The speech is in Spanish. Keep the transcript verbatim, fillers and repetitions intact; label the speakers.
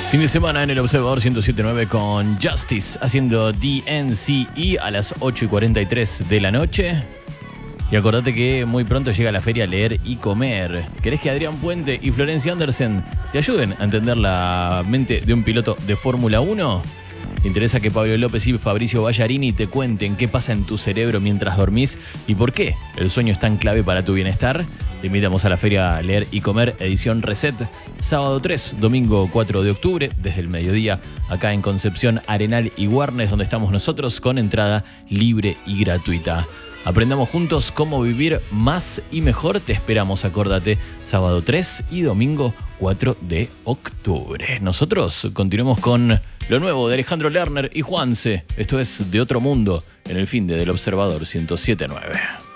Speaker 1: Fin de semana en el Observador ciento siete punto nueve con Justice haciendo D N C E a las ocho y cuarenta y tres de la noche. Y acordate que muy pronto llega la feria Leer y Comer. ¿Querés que Adrián Puente y Florencia Andersen te ayuden a entender la mente de un piloto de Fórmula uno? ¿Te interesa que Pablo López y Fabricio Ballarini te cuenten qué pasa en tu cerebro mientras dormís y por qué el sueño es tan clave para tu bienestar? Te invitamos a la feria Leer y Comer edición Reset, sábado tres, domingo cuatro de octubre, desde el mediodía, acá en Concepción, Arenal y Warnes, donde estamos nosotros, con entrada libre y gratuita. Aprendamos juntos cómo vivir más y mejor. Te esperamos, acórdate, sábado tres y domingo cuatro de octubre. Nosotros continuamos con lo nuevo de Alejandro Lerner y Juanse. Esto es De Otro Mundo, en el fin de del Observador ciento siete punto nueve.